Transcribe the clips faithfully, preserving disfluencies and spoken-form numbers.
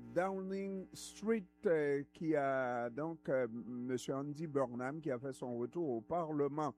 Downing Street euh, qui a donc euh, M. Andy Burnham qui a fait son retour au Parlement.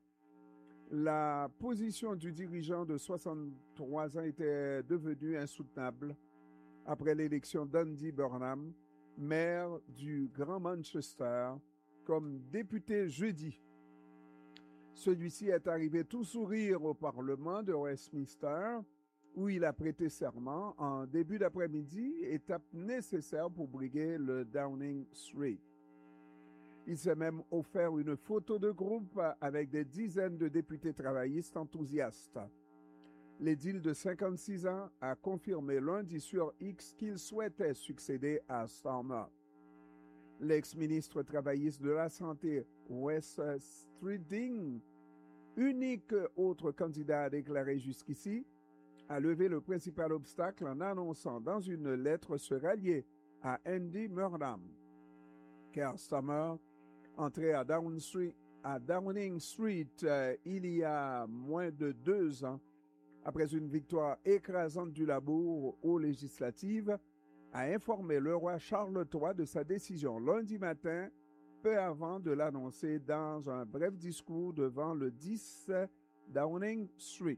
La position du dirigeant de soixante-trois ans était devenue insoutenable après l'élection d'Andy Burnham, maire du Grand Manchester, comme député jeudi. Celui-ci est arrivé tout sourire au Parlement de Westminster, où il a prêté serment en début d'après-midi, étape nécessaire pour briguer le Downing Street. Il s'est même offert une photo de groupe avec des dizaines de députés travaillistes enthousiastes. L'édile de cinquante-six ans a confirmé lundi sur X qu'il souhaitait succéder à Starmer. L'ex-ministre travailliste de la Santé, Wes Streeting, unique autre candidat à déclarer jusqu'ici, a levé le principal obstacle en annonçant dans une lettre se rallier à Andy Burnham. Keir Starmer, entré à Downing Street, à Downing Street euh, il y a moins de deux ans, après une victoire écrasante du Labour aux législatives, a informé le roi Charles trois de sa décision lundi matin, peu avant de l'annoncer dans un bref discours devant le dix Downing Street.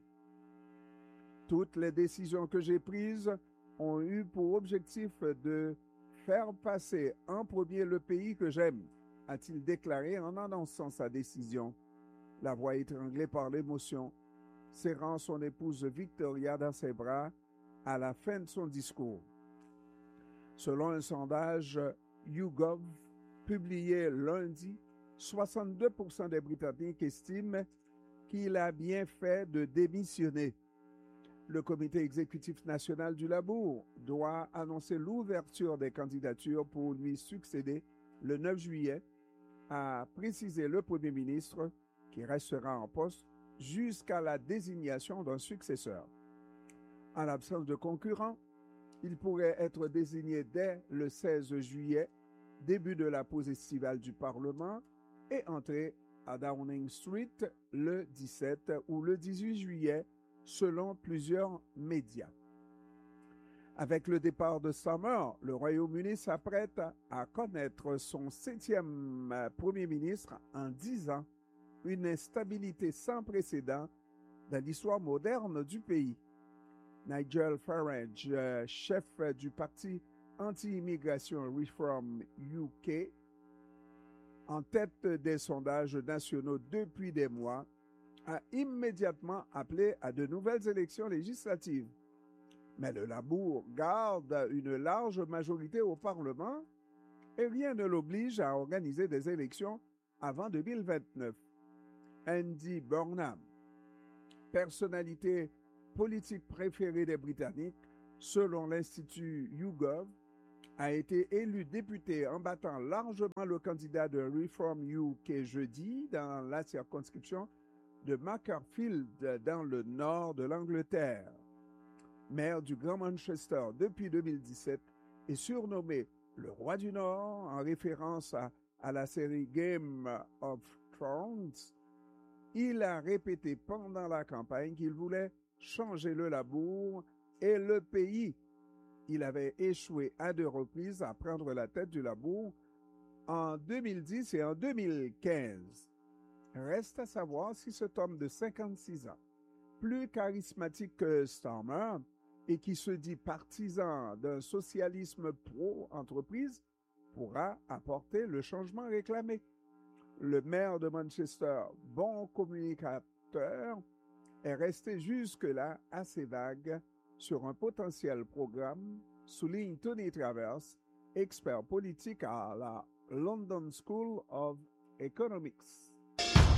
Toutes les décisions que j'ai prises ont eu pour objectif de faire passer en premier le pays que j'aime, a-t-il déclaré en annonçant sa décision, la voix étranglée par l'émotion, serrant son épouse Victoria dans ses bras à la fin de son discours. Selon un sondage YouGov publié lundi, soixante-deux pour cent des Britanniques estiment qu'il a bien fait de démissionner. Le comité exécutif national du Labour doit annoncer l'ouverture des candidatures pour lui succéder le neuf juillet, a précisé le Premier ministre, qui restera en poste jusqu'à la désignation d'un successeur. En l'absence de concurrent, il pourrait être désigné dès le seize juillet, début de la pause estivale du Parlement, et entrer à Downing Street le dix-sept ou le dix-huit juillet, selon plusieurs médias. Avec le départ de Starmer, le Royaume-Uni s'apprête à connaître son septième Premier ministre en dix ans, une instabilité sans précédent dans l'histoire moderne du pays. Nigel Farage, chef du parti anti-immigration Reform U K, en tête des sondages nationaux depuis des mois, a immédiatement appelé à de nouvelles élections législatives. Mais le Labour garde une large majorité au Parlement et rien ne l'oblige à organiser des élections avant deux mille vingt-neuf. Andy Burnham, personnalité politique préférée des Britanniques, selon l'Institut YouGov, a été élu député en battant largement le candidat de Reform U K jeudi dans la circonscription de Macclesfield dans le nord de l'Angleterre. Maire du Grand Manchester depuis deux mille dix-sept et surnommé le Roi du Nord en référence à, à la série Game of Thrones, il a répété pendant la campagne qu'il voulait changer le Labour et le pays. Il avait échoué à deux reprises à prendre la tête du Labour en deux mille dix et en deux mille quinze. Reste à savoir si cet homme de cinquante-six ans, plus charismatique que Starmer et qui se dit partisan d'un socialisme pro-entreprise, pourra apporter le changement réclamé. Le maire de Manchester, bon communicateur, est resté jusque-là assez vague sur un potentiel programme, souligne Tony Travers, expert politique à la London School of Economics.